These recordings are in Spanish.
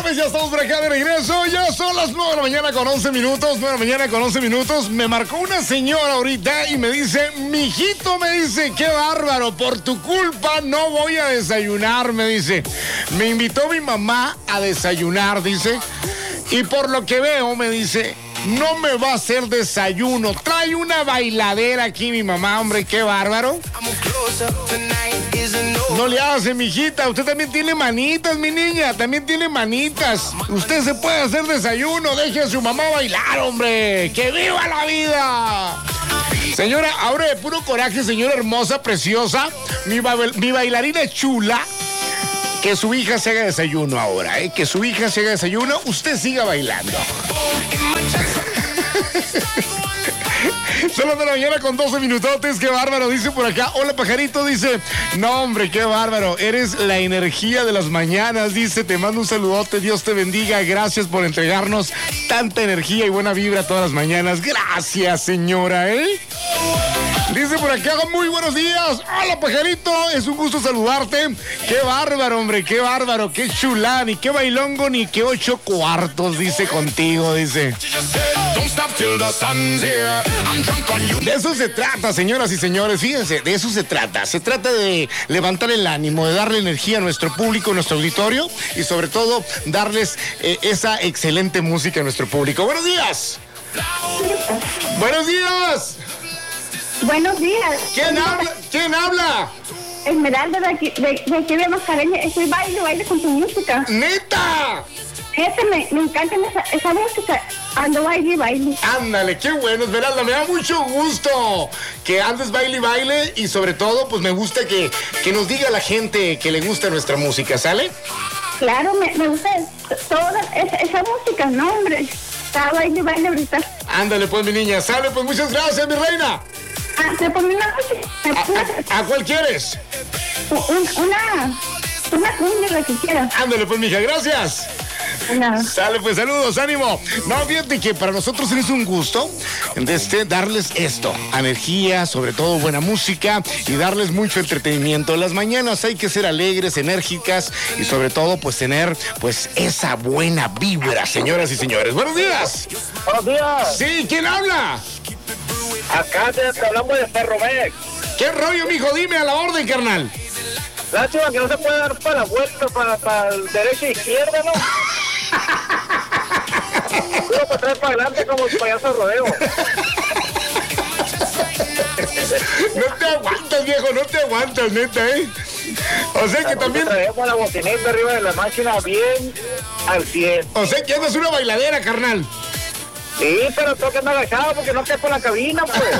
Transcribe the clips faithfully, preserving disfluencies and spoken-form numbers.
sabes, ya estamos por acá de regreso. Ya son las nueve de la mañana con once minutos. nueve de la mañana con once minutos. Me marcó una señora ahorita y me dice, mijito, me dice, qué bárbaro, por tu culpa no voy a desayunar, me dice. Me invitó mi mamá a desayunar, dice. Y por lo que veo, me dice, no me va a hacer desayuno. Trae una bailadera aquí mi mamá, hombre, qué bárbaro. No le hace, mijita. Usted también tiene manitas, mi niña. También tiene manitas. Usted se puede hacer desayuno. Deje a su mamá bailar, hombre. ¡Que viva la vida! Señora, ahora de puro coraje, señora hermosa, preciosa. Mi, ba- mi bailarina chula. Que su hija se haga desayuno ahora, ¿eh? Que su hija se haga desayuno. Usted siga bailando. Son las de la mañana con doce minutotes, qué bárbaro, dice por acá. Hola, pajarito, dice, no, hombre, qué bárbaro, eres la energía de las mañanas, dice, te mando un saludote, Dios te bendiga, gracias por entregarnos tanta energía y buena vibra todas las mañanas. Gracias, señora, ¿eh? Dice por acá, muy buenos días. Hola, pajarito, es un gusto saludarte. Qué bárbaro, hombre, qué bárbaro, qué chulán, ni qué bailongo, ni qué ocho cuartos, dice contigo, dice. De eso se trata, señoras y señores, fíjense, de eso se trata. Se trata de levantar el ánimo, de darle energía a nuestro público, a nuestro auditorio y sobre todo darles eh, esa excelente música a nuestro público. ¡Buenos días! ¡Buenos días! Buenos días. ¿Quién habla? ¿Quién habla? Esmeralda de aquí de, de, aquí de Mascareña. Estoy baile, baile con tu música. ¡Neta! Fíjate, me, me encanta esa, esa música. Ando baile, baile. Ándale, qué bueno, Esmeralda, me da mucho gusto que andes baile y baile y sobre todo, pues me gusta que, que nos diga la gente que le gusta nuestra música, ¿sale? Claro, me, me gusta toda esa, esa música, no, hombre. Está baile, baile ahorita. Ándale, pues, mi niña, sale, pues muchas gracias, mi reina. Ah, te pone una música. ¿A, a, a cuál quieres? Un, una, una cumbia, la que quieras. Ándale, pues, mija, gracias. No. Sale, pues, saludos, ánimo. No, fíjate que para nosotros es un gusto este, darles esto, energía, sobre todo buena música y darles mucho entretenimiento. Las mañanas hay que ser alegres, enérgicas y sobre todo, pues, tener, pues, esa buena vibra, señoras y señores. ¡Buenos días! ¡Buenos días! Sí, ¿quién habla? Acá te, te hablamos de Ferromex. ¿Qué rollo, mijo? Dime a la orden, carnal. Lástima que no se puede dar para la vuelta, para, para el derecha e izquierda, ¿no? Uno para atrás para adelante como el payaso de rodeo. No te aguantas, viejo, no te aguantas, neta, ¿eh? O sea que también... Traemos la bocineta arriba de la máquina bien al cien. O sea que andas una bailadera, carnal. Sí, pero tengo que andar agachado porque no quepo en la cabina, pues.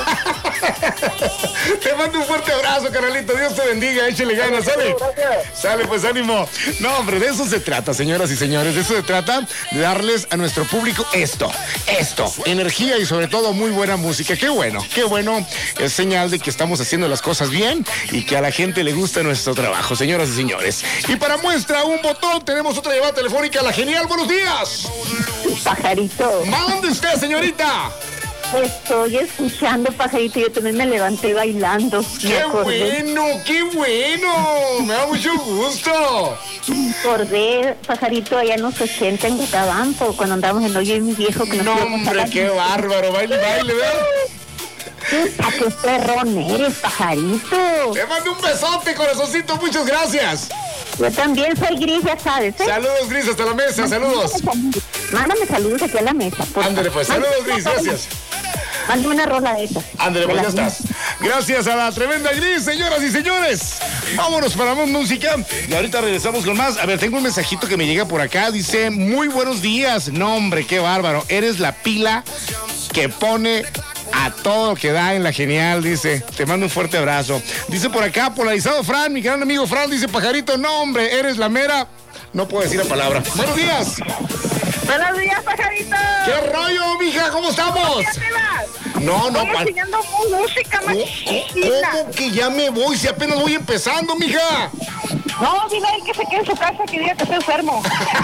Te mando un fuerte abrazo, carnalito. Dios te bendiga, échale ganas, ¿sale? Gracias. Sale, pues, ánimo. No, hombre, de eso se trata, señoras y señores. De eso se trata, de darles a nuestro público esto, esto, energía y sobre todo muy buena música. Qué bueno, qué bueno. Es señal de que estamos haciendo las cosas bien y que a la gente le gusta nuestro trabajo, señoras y señores. Y para muestra un botón, tenemos otra llamada telefónica. La genial, buenos días. Pajarito. ¿Mande usted, señorita? Estoy escuchando, pajarito. Yo también me levanté bailando. ¡Qué bueno, qué bueno! Me da mucho gusto. Recordé, pajarito, allá en los ochenta en Guatabampo, cuando andábamos en Hoyo y mi viejo. Que nos No, íbamos a hombre, la- qué bárbaro. Baile, baile, ¿verdad? ¿A qué perrón eres, pajarito? Te mando un besote, corazoncito. Muchas gracias. Yo también soy gris, ya sabes, ¿eh? Saludos, Gris, hasta la mesa. Saludos. Mándame saludos aquí a la mesa. por Ándale, favor. pues. Saludos, Mándame Gris. una rola. Gracias. Mándame una rola de esas. Ándale, De pues ya las estás. Gracias a la tremenda Gris, señoras y señores. Vámonos para más música. Y ahorita regresamos con más. A ver, tengo un mensajito que me llega por acá. Dice, muy buenos días. No, hombre, qué bárbaro. Eres la pila que pone a todo lo que da en la genial, dice. Te mando un fuerte abrazo. Dice por acá, polarizado Fran, mi gran amigo Fran, dice, pajarito, no, hombre, eres la mera... No puedo decir la palabra. Buenos días. Buenos días, pajarito. ¿Qué rollo, mija? ¿Cómo estamos? ¿Ya te vas? No, no, Estoy pa- enseñando música, ¿Cómo, machina. ¿Cómo que ya me voy? Si apenas voy empezando, mija. No, dile a él que se quede en su casa, que diga que estoy enfermo.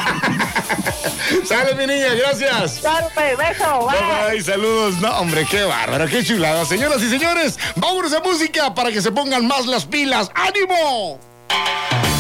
Sale, mi niña, gracias. Claro, pues, beso, bye. Bye, bye, saludos. No, hombre, qué bárbaro, qué chulada. Señoras y señores, vámonos a música para que se pongan más las pilas. ¡Ánimo!